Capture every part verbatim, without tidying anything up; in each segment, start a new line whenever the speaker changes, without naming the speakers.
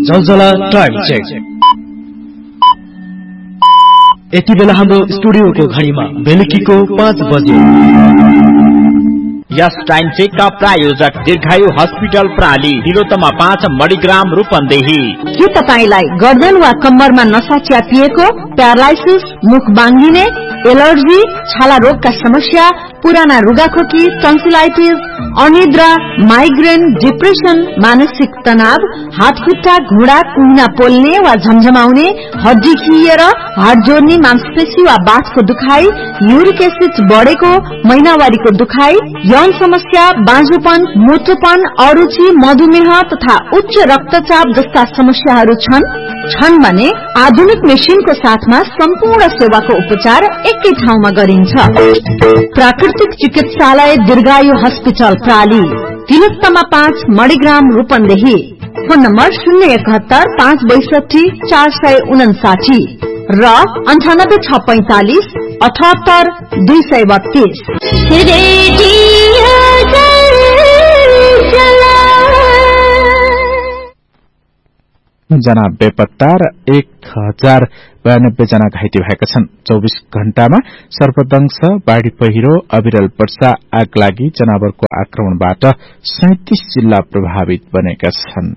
जलजला time check. यति बेला हाम्रो स्टुडियोको घडीमा बेलुकीको पाँच बजे।
यस टाइम चेक का प्रायोजक दीर्घायु हस्पिटल प्राली तिलोत्तमा पाँच मणिग्राम रूपन्देही।
के तपाईलाई गर्दन वा कम्मरमा नसा च्यापिएको, प्यारालाइसिस, मुख बाङ्गिने, एलर्जी, छाला रोगका समस्या, पुराना रुगाखोकी, टन्सिलाइटिस, अनिद्रा, माइग्रेन, डिप्रेसन, मानसिक तनाव, हात खुट्टा घुँडा कुहिना पोल्ने वा झमझमाउने, हड्डी खिएर हाड जोड्ने, मांसपेशी वा बाथको दुखाइ, युरिक एसिड बढेको, महिनावारीको दुखाइ, यौन समस्या, बाँझोपन, मोटोपन, अरुचि, मधुमेह तथा उच्च रक्तचाप जस्ता समस्याहरू छन् छन् भने आधुनिक मेसिनको साथमा सम्पूर्ण सेवाको उपचार एकै ठाउँमा गरिन्छ। प्राकृतिक चिकित्सालय दीर्घायु हस्पिटल प्राली तिलोत्तमा पाँच मणिग्राम रूपन्देही। फोन नम्बर शून्य एकहत्तर पाँच बैसठी चार सय उनासाठी र अन्ठानब्बे छ पैंतालिस अठहत्तर दुई सय बत्तीस।
जना बेपत्ता र एक हजार बयानब्बे जना घाइते भएका छन्। चौबीस घण्टामा सर्पदंश, बाढ़ी पहिरो, अविरल वर्षा, आग लागि, जनावरको आक्रमणबाट सैंतीस जिल्ला प्रभावित बनेका छन्।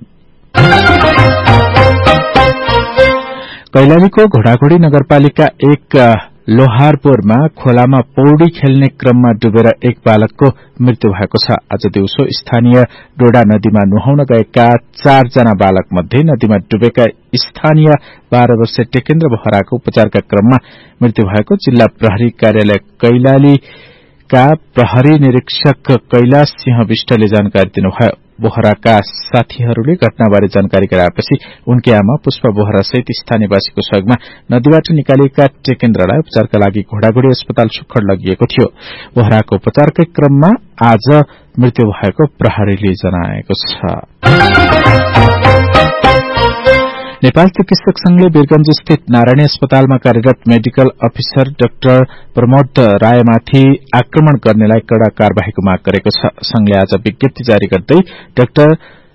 कैलालीको घोडाघोडी नगरपालिका एक लोहारपोरमा खोलामा पौडी खेल्ने क्रममा डुबेर एक बालकको मृत्यु भएको छ। आज दिउँसो स्थानीय डोडा नदीमा नुहाउन गएका चारजना बालक मध्ये नदीमा डुबेका स्थानीय बाह्र वर्षीय टेकेन्द्र बोहराको उपचारका क्रममा मृत्यु भएको जिल्ला प्रहरी कार्यालय कैलालीका प्रहरी निरीक्षक कैलाश सिंह विष्टले जानकारी दिनुभयो। बोहराका साथीहरूले घटनाबारे जानकारी गराएपछि उनकी आमा पुष्पा बोहरा सहित स्थानीयवासीको सहयोगमा नदीबाट निकालिएका टेकेन्द्रलाई उपचारका लागि घोडाघोडी अस्पताल सुखड लगिएको थियो। बोहराको उपचारकै क्रममा आज मृत्यु भएको प्रहरीले जनाएको छ। नेपाल चिकित्सक संघले वीरगंज स्थित नारायणी अस्पतालमा कार्यरत मेडिकल अफिसर डाक्टर प्रमोद रायमाथि आक्रमण गर्नेलाई कड़ा कार्यवाहीको माग गरेको छ। संघले आज विज्ञप्ति जारी गर्दै डाक्टर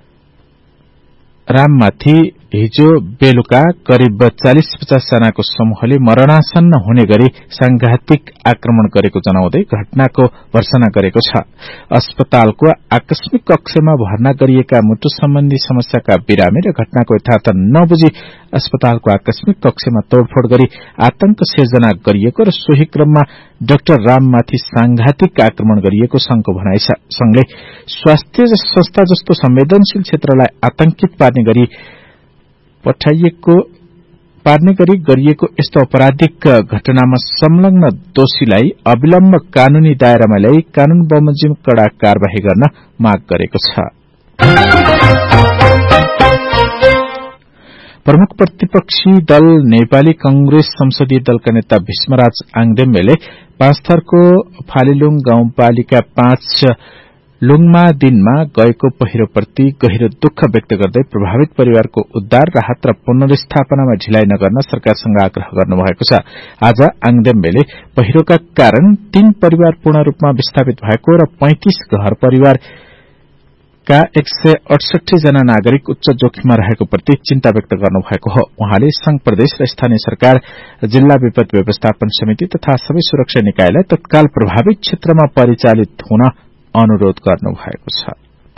राममाथि हिजो बेलुका करिब चालीस पचास जनाको समूहले मरणासन्न हुने गरी सांघातिक आक्रमण गरेको जनाउँदै घटनाको भर्त्सना गरेको छ। अस्पतालको आकस्मिक कक्षमा भर्ना गरिएका मुटु सम्बन्धी समस्याका बिरामी र घटनाको यथार्थ नबुझी अस्पतालको आकस्मिक कक्षमा तोडफोड़ गरी आतंक सिर्जना गरिएको र सोही क्रममा डाक्टर राममाथि सांघातिक आक्रमण गरिएको संघको भनाइ छ। संघले स्वास्थ्य संस्था जस्तो संवेदनशील क्षेत्रलाई आतंकित पार्ने गरी पठाइएको पार्ने गरी गरिएको यस्तो अपराधिक घटनामा संलग्न दोषीलाई अविलम्ब कानूनी दायरामा ल्याई कानून बमोजिम कड़ा कार्यवाही गर्न माग गरेको छ। प्रमुख प्रतिपक्षी दल नेपाली कंग्रेस संसदीय दलका नेता भीष्मराज आङदेम्बेले पाँचथरको फालिलुङ गाउँपालिका पाँच लुङमा दिनमा गएको पहिरोप्रति गहिरो दुःख व्यक्त गर्दै प्रभावित परिवारको उद्धार, राहत र पुनर्स्थापनामा ढिलाइ नगर्न सरकारसँग आग्रह गर्नुभएको छ। आज आङदेम्बेले पहिरोका कारण तीन परिवार पूर्ण रूपमा विस्थापित भएको र पैंतीस घर परिवारका एक सय अडसठी जना नागरिक उच्च जोखिममा रहेको प्रति चिन्ता व्यक्त गर्नुभएको हो। उहाँले संघ प्रदेश र स्थानीय सरकार, जिल्ला विपद व्यवस्थापन समिति तथा सबै सुरक्षा निकायलाई तत्काल प्रभावित क्षेत्रमा परिचालित हुन अनुरोध गर्नुभएको छ।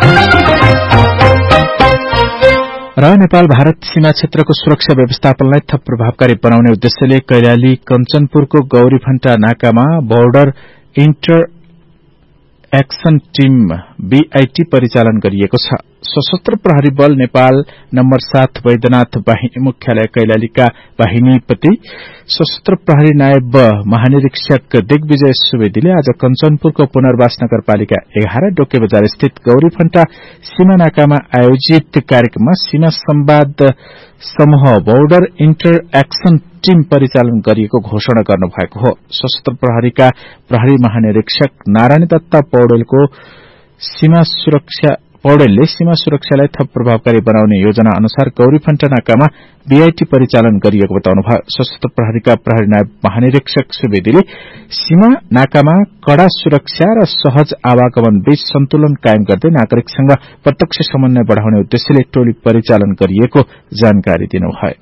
र नेपाल भारत सीमा क्षेत्रको सुरक्षा व्यवस्थापनलाई थप प्रभावकारी बनाउने उद्देश्यले Kailali कञ्चनपुरको गौरीफण्टा नाकामा border enter action team BIT परिचालन गरिएको छ। सशस्त्र प्रहरी बल नेपाल नम्बर सात वैद्यनाथ बाहिनी मुख्यालय कैलालीका वाहिनीपति सशस्त्र प्रहरी नायब महानिरीक्षक दिग्विजय सुवेदीले आज कञ्चनपुरको पुनर्वास नगरपालिका एघार डोके बजार स्थित गौरीफण्टा सीमा नाकामा आयोजित कार्यक्रममा सीमा संवाद समूह बोर्डर इन्टर एक्सन टीम परिचालन गरिएको घोषणा गर्नुभएको हो। सशस्त्र प्रहरीका प्रहरी महानिरीक्षक नारायण दत्त पौडेलको सीमा सुरक्षा पौडेलले सीमा सुरक्षालाई थप प्रभावकारी बनाउने योजना अनुसार गौरीफण्टा नाकामा बीआईटी परिचालन गरिएको बताउनुभयो। सशस्त्र प्रहरीका प्रहरी नायब महानिरीक्षक सुवेदीले सीमा नाकामा कड़ा सुरक्षा र सहज आवागमन बीच सन्तुलन कायम गर्दै नागरिकसँग प्रत्यक्ष समन्वय बढ़ाउने उद्देश्यले टोली परिचालन गरिएको जानकारी दिनुभयो।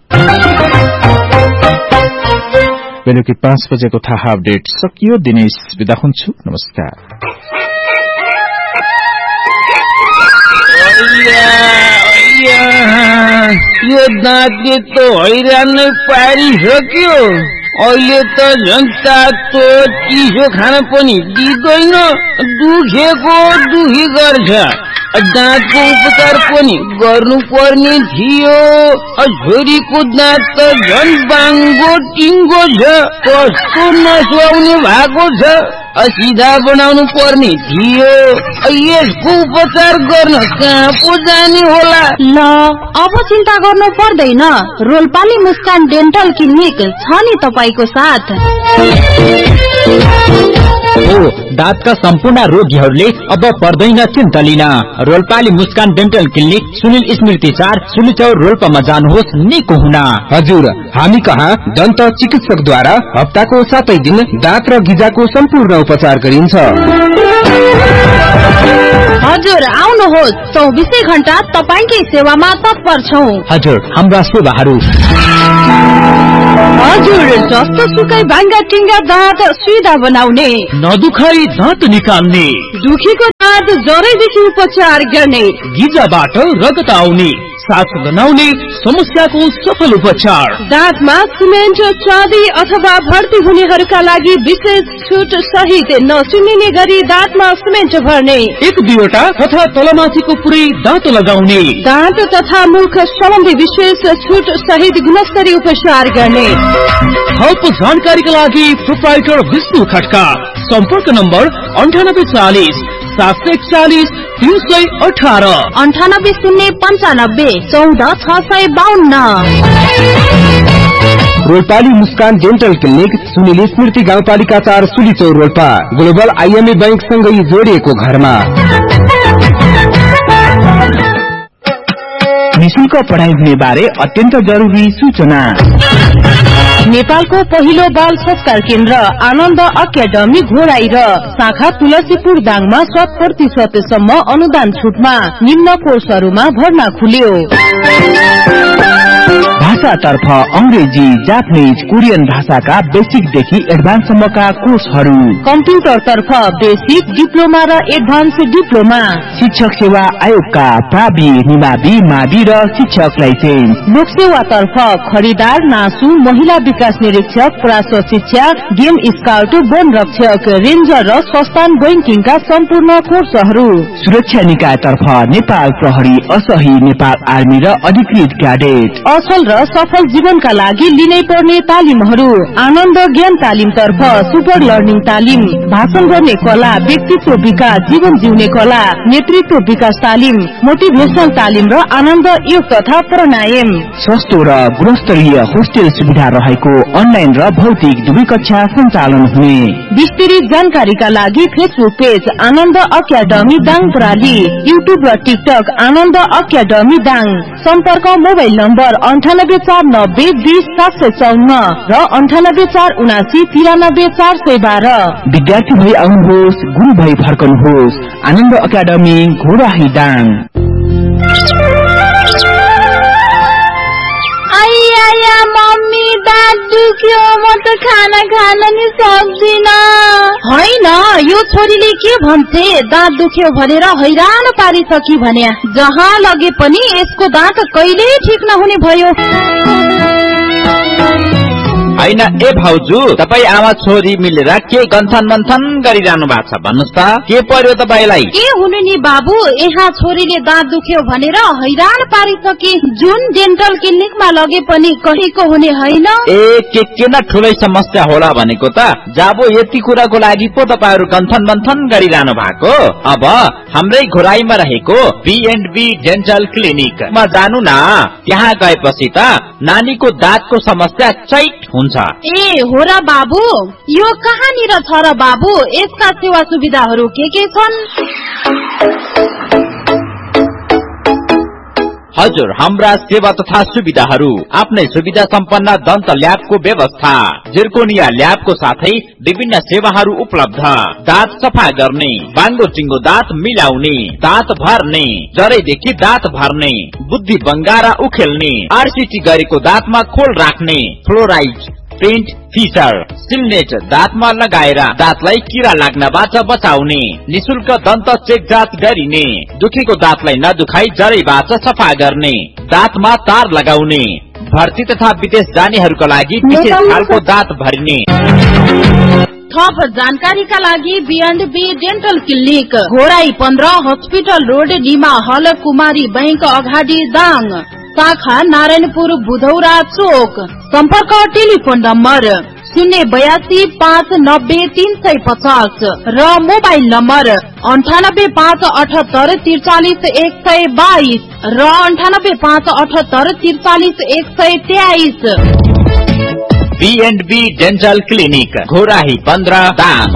बेलुकी पाँच बजेको थाहा अपडेट सकियो। दिनेश बिदा हुन्छु। नमस्कार।
यो दाँतले त हैरान नै पारिसक्यो। अहिले त झन्टा तो चिसो खान पनि दिँदैन, दुखेको दुखी गर्छ। दाँतको उपचार पनि गर्नु पर्ने थियो। छोरीको दाँत त झन् बाङ्गो टिङ्गो छ, कस्तो नसुहाउने भएको छ। सिधा बनाउनु पर्ने थियो। यसको उपचार गर्न कहाँ पो जाने होला?
ल अब चिन्ता गर्नु पर्दैन, रोल्पाली मुस्कान डेन्टल क्लिनिक छ नि तपाईको साथ।
हो दाँतका सम्पूर्ण रोगीहरूले अब पर्दैन चिन्ता लिन। रोल्पाली मुस्कान डेन्टल क्लिनिक सुनिल स्मृति चार सुलिचौर रोल्पामा जानुहोस् निको हुन।
हजुर, हामी कहाँ दन्त चिकित्सकद्वारा हप्ताको सातै दिन दाँत र गिजाको सम्पूर्ण उपचार गरिन्छ।
हजुर आउनुहोस्, चौबिसै घण्टा तपाईकै सेवामा तत्पर छौं।
हजुर, हाम्रा सेवाहरू
हजुर जस्तो सुकै भाङ्गा टिङ्गा दाँत सुविधा बनाउने,
नदुखाई दाँत निकाल्ने,
दुखीको दाँत जरैदेखि उपचार गर्ने,
गिजाबाट रगत आउने, सास गनाउने समस्याको सफल उपचार,
दाँतमा सिमेन्ट चाँदी अथवा भर्ती हुनेहरूका लागि विशेष छुट सहित नसुनिने गरी दाँतमा सिमेन्ट भर्ने,
एक दुईवटा तथा तलमाथिको पुरै दाँत लगाउने,
दाँत तथा मुख सम्बन्धी विशेष छुट सहित गुणस्तरीय उपचार गर्ने।
थप जानकारीका लागि प्रोप्राइटर विष्णु खड्का। सम्पर्क नम्बर अन्ठानब्बे चालिस सात सय एकचालिस तीन सय अठार,
अन्ठानब्बे शून्य पन्चानब्बे चौध छ सय बाहन्न।
रोल्पाली मुस्कान डेन्टल क्लिनिक सुनिल स्मृति गाउँपालिका चार सुलिचौर रोल्पा, ग्लोबल आइएमए बैंक सँगै जोडिएको घरमा।
निशुल्क पढाइ हुने बारे अत्यन्त जरुरी सूचना।
नेपालको पहिलो बाल संस्कार केन्द्र आनन्द अकादमी घोराई र शाखा तुलसीपुर दाङमा शत प्रतिशत सम्म अनुदान छुटमा निम्न कोर्सहरूमा भर्ना खुल्यो।
भाषातर्फ अंग्रेजी, जापानिज, कोरियन भाषाका बेसिकदेखि एडभान्ससम्मका कोर्सहरू।
कम्प्युटरतर्फ बेसिक, डिप्लोमा र एडभान्स डिप्लोमा।
शिक्षक सेवा आयोगका प्रावि, निमावि, मावि र शिक्षक लाइसेन्स।
लोकसेवातर्फ खरिदार, नासु, महिला विकास निरीक्षक, प्राश्व शिक्षा, गेम स्काउट, वन रक्षक, रेन्जर र संस्थान बैंकिङका सम्पूर्ण कोर्सहरू।
सुरक्षा निकायतर्फ नेपाल प्रहरी, असही, नेपाल आर्मी र अधिकृत क्याडेट।
असल र सफल जीवनका लागि लिनै पर्ने तालिमहरू। आनन्द ज्ञान तालिम तर्फ सुपर लर्निङ तालिम, भाषण गर्ने कला, व्यक्तित्व विकास, जीवन जिउने कला, नेतृत्व विकास तालिम, मोटिभेशनल तालिम र आनन्द योग तथा प्राणायाम।
सस्तो र गुणस्तरीय होस्टेल सुविधा रहेको अनलाइन र भौतिक दुवै कक्षा सञ्चालन हुने।
विस्तृत जानकारीका लागि फेसबुक पेज आनन्द अकादमी दाङ प्राली, युट्युब र टिकटक आनन्द अकादमी दाङ। सम्पर्क मोबाइल नम्बर अन्ठानब्बे चार नब्बे बीस सात सय चौन्न र अन्ठानब्बे चार उनासी तिरानब्बे चार सय बाह्र।
विद्यार्थी भई आउनुहोस्, गुरु भई फर्कनुहोस्। आनन्द अकादमी घोराही दाङ।
आइया मम्मी दाँत दुख्यो, म त खाना खान नि सक्दिन। होइन, यो छोरीले के भन्छे, दाँत दुख्यो भनेर हैरान पारिसकी भन्या। जहाँ लगे पनि यसको दाँत कहिले ठिक नहुने भयो।
होइन ए भाउजू, तपाई आमा छोरी मिलेर के गन्थन मन्थन गरिरहनु भएको छ भन्नुस् त, के पर्यो तपाईलाई?
के हुनु नि बाबु, यहाँ छोरीले दाँत दुख्यो भनेर हैरान पारिसके। जुन डेन्टल क्लिनिकमा लगे पनि कहीको हुने होइन।
ए के के न ठुलै समस्या होला भनेको त। जाबो यति कुराको लागि पो तपाईहरु गन्थन मन्थन गरिरहनु भएको। अब हाम्रै घोराईमा रहेको be and be dental clinic मा जानु न। त्यहाँ गएपछि त नानीको दाँतको समस्या चैट हुन्छ।
ए हो र बाबु, यो कहाँनिर छ र बाबु? यसका सेवा सुविधाहरू के के छन्?
हजुर, हाम्रा सेवा तथा सुविधाहरू आफ्नै सुविधा सम्पन्न दन्त ल्याबको व्यवस्था, जिर्कोनिया ल्याबको साथै विभिन्न सेवाहरू उपलब्ध। दाँत सफा गर्ने, बाङ्गो टिङ्गो दाँत मिलाउने, दाँत भर्ने, जरैदेखि दाँत भर्ने, बुद्धि बंगारा उखेल्ने, आरसीटी गरेको दाँतमा खोल राख्ने, फ्लोराइड, पेन्ट फिसर, सिलनेट दाँतमा लगाएर दाँतलाई किरा लाग्नबाट बचाउने, निशुल्क दन्त चेक जाँच गरिने, दुखेको दाँतलाई नदुखाई जरैबाट सफा गर्ने, दाँतमा तार लगाउने, भर्ती तथा विदेश जानेहरूका लागि विशेष खालको दाँत भरिने।
थप जानकारीका लागि बीएन्डबी डेन्टल क्लिनिक, घोराई पन्ध्र, हस्पिटल रोड, डिमा हल, कुमारी बैंक अगाडि, दाङ, शाखा नारायणपुर बुधौरा चोक। सम्पर्क टेलिफोन नम्बर शून्य बयासी पाँच नब्बे तीन सय पचास र मोबाइल नम्बर अन्ठानब्बे पाँच अठहत्तर त्रिचालिस एक सय बाइस र अन्ठानब्बे पाँच अठहत्तर त्रिचालिस एक सय तेइस।
बीएन्डबी डेन्टल क्लिनिक, घोराही पन्ध्र, दाङ।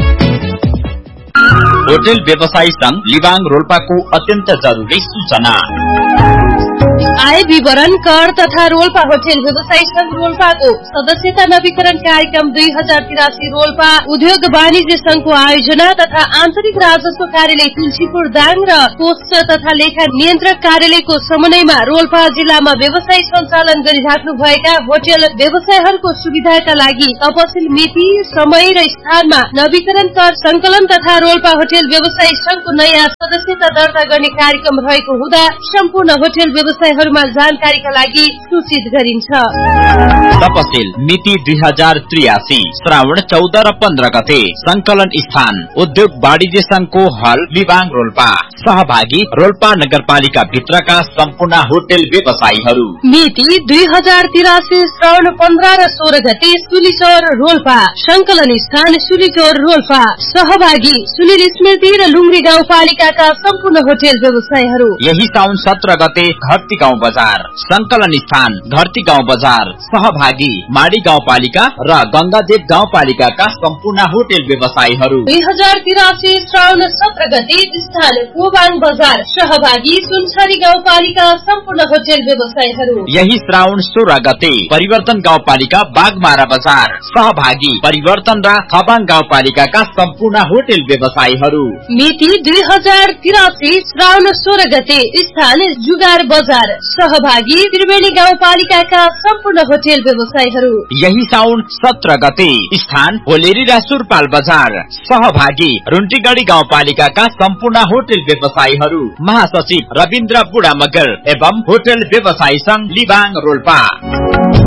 होटल व्यवसायी संघ लिबाङ रोल्पाको अत्यन्त जरुरी सूचना।
आय विवरण कर तथा रोल्पा होटल व्यवसायी संघ रोल्पाको सदस्यता नवीकरण कार्यक्रम दुई हजार तिरासी रोल्पा उद्योग वाणिज्य संघको आयोजना तथा आन्तरिक राजस्व कार्यालय तुलसीपुर दाङ र पोस्ट तथा लेखा नियन्त्रक कार्यालयको समन्वयमा रोल्पा जिल्लामा व्यवसाय सञ्चालन गरिराख्नु भएका होटल व्यवसायहरूको सुविधाका लागि तपसिल मिति, समय र स्थानमा नवीकरण कर संकलन तथा रोल्पा होटल व्यवसायी संघको नयाँ सदस्यता दर्ता गर्ने कार्यक्रम रहेको हुँदा सम्पूर्ण होटल व्यवसायहरूमा जानकारीका लागि सूचित गरिन्छ।
तपसिल मिति दुई हजार त्रियासी श्रावण चौध र पन्ध्र गते। संकलन स्थान उद्योग वाणिज्य संघको हल लिबाङ रोल्पा। सहभागी रोल्पा नगरपालिका भित्रका सम्पूर्ण होटल व्यवसायीहरू।
मिति दुई हजार तिरासी श्रावण पन्ध्र र सोह्र गते सुलीचौर रोल्पा। संकलन स्थान सुलीचौर रोल्पा। सहभागी सुनिल स्मृति र लुम्री गाउँपालिकाका सम्पूर्ण होटल व्यवसायीहरू।
यही साउन सत्र गते घरती गाउँ बजार। संकलन स्थान घरती गाउँ बजार। सहभागी माडी गाउँपालिका र गंगादेव गाउँपालिकाका सम्पूर्ण होटल व्यवसायीहरू।
दुई हजार तिरासी श्रावण सत्र गते स्थान कोबाङ बजार। सहभागी सुनसरी गाउँपालिका सम्पूर्ण होटल व्यवसायीहरू।
यही श्रावण सोह्र गते परिवर्तन गाउँपालिका बागमारा बजार। सहभागी परिवर्तन र खबाङ गाउँपालिकाका सम्पूर्ण होटल व्यवसायीहरू।
मिति दुई हजार तिरासी श्रावण सोह्र गते स्थान जुगार बजार। सहभागी त्रिवेणी गाउँपालिकाका सम्पूर्ण होटल व्यवसायीहरू।
यही साउन सत्र गते स्थान होलेरी र सुरपाल बजार। सहभागी रुन्टीगढी गाउँपालिकाका सम्पूर्ण होटल व्यवसायीहरू। महासचिव रविन्द्र बुढा मगर एवं होटल व्यवसायी संघ लिबाङ रोल्पा।